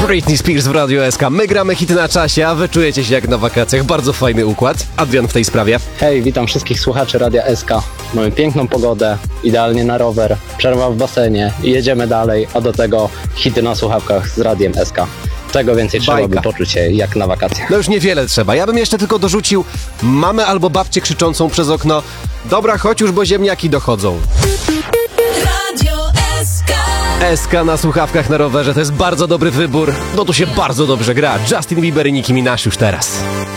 Britney Spears w Radio SK. My gramy hity na czasie, a wy czujecie się jak na wakacjach. Bardzo fajny układ. Adrian w tej sprawie. Hej, witam wszystkich słuchaczy Radia SK. Mamy piękną pogodę, idealnie na rower, przerwa w basenie i jedziemy dalej, a do tego hity na słuchawkach z Radiem SK. Czego więcej trzeba, by poczuć się jak na wakacjach. No już niewiele trzeba. Ja bym jeszcze tylko dorzucił mamę albo babcię krzyczącą przez okno: dobra, chodź już, bo ziemniaki dochodzą. Radio SK. SK na słuchawkach na rowerze to jest bardzo dobry wybór, bo tu się bardzo dobrze gra. Justin Bieber i Nicki Minaj już teraz.